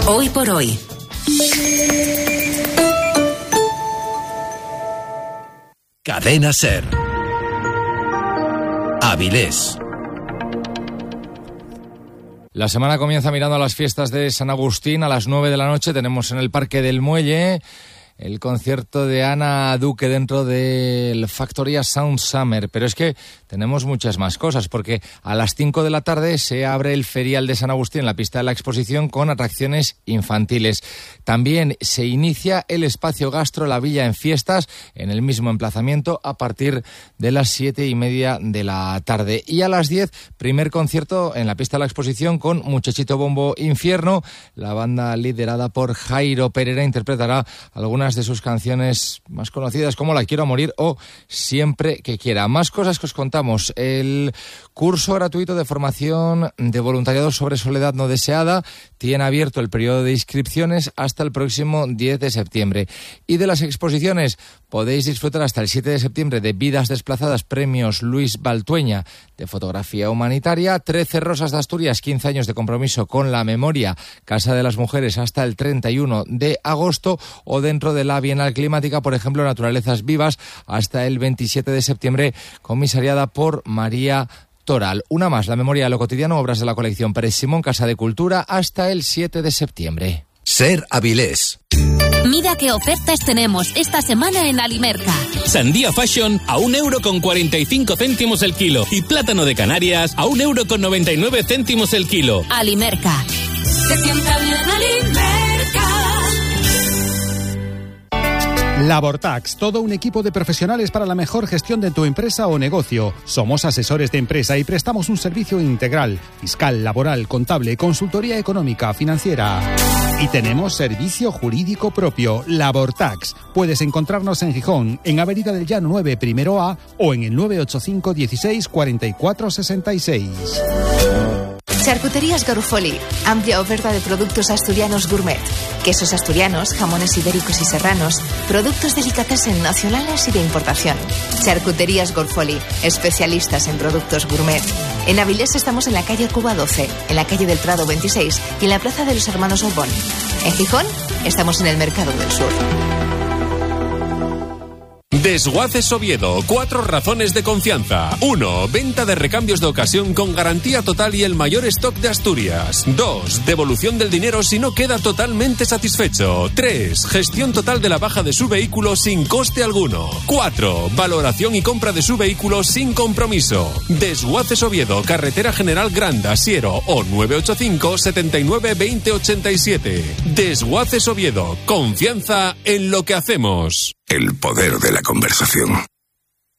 Hoy por hoy. Cadena SER. Avilés. La semana comienza mirando a las fiestas de San Agustín. A las 9 de la noche tenemos en el Parque del Muelle el concierto de Ana Duque dentro del Factoría Sound Summer. Pero es que tenemos muchas más cosas, porque a las 5 de la tarde se abre el Ferial de San Agustín en la pista de la exposición con atracciones infantiles. También se inicia el espacio gastro La Villa en Fiestas en el mismo emplazamiento a partir de las 7:30 de la tarde. Y a las 10, primer concierto en la pista de la exposición con Muchachito Bombo Infierno. La banda liderada por Jairo Pereira interpretará algunas de sus canciones más conocidas, como La Quiero a Morir o Siempre que Quiera. Más cosas que os contamos. El curso gratuito de formación de voluntariado sobre soledad no deseada tiene abierto el periodo de inscripciones hasta el próximo 10 de septiembre. Y de las exposiciones podéis disfrutar hasta el 7 de septiembre de Vidas Desplazadas, premios Luis Baltueña de fotografía humanitaria, 13 Rosas de Asturias, 15 años de compromiso con la memoria, Casa de las Mujeres hasta el 31 de agosto, o dentro de la Bienal Climática, por ejemplo, Naturalezas Vivas hasta el 27 de septiembre, comisariada por María Toral. Una más, La Memoria de lo Cotidiano, obras de la colección Pérez Simón, Casa de Cultura, hasta el 7 de septiembre. SER Avilés. Mira qué ofertas tenemos esta semana en Alimerca. Sandía Fashion a 1,45 € el kilo. Y plátano de Canarias a 1,99 € el kilo. Alimerca. Se sienta bien Alimerca. Labortax, todo un equipo de profesionales para la mejor gestión de tu empresa o negocio. Somos asesores de empresa y prestamos un servicio integral, fiscal, laboral, contable, consultoría económica, financiera. Y tenemos servicio jurídico propio, Labortax. Puedes encontrarnos en Gijón, en Avenida del Llano 9, primero A, o en el 985 16 44 66. Charcuterías Garufoli, amplia oferta de productos asturianos gourmet, quesos asturianos, jamones ibéricos y serranos, productos delicatessen nacionales y de importación. Charcuterías Garufoli, especialistas en productos gourmet. En Avilés estamos en la calle Cuba 12, en la calle del Prado 26 y en la plaza de los Hermanos Orbón. En Gijón estamos en el Mercado del Sur. Desguaces Oviedo, 4 razones de confianza. 1. Venta de recambios de ocasión con garantía total y el mayor stock de Asturias. 2. Devolución del dinero si no queda totalmente satisfecho. 3. Gestión total de la baja de su vehículo sin coste alguno. 4. Valoración y compra de su vehículo sin compromiso. Desguaces Oviedo, Carretera General Granda, Siero o 985 79 20 87. Desguaces Oviedo, confianza en lo que hacemos. El poder de la conversación.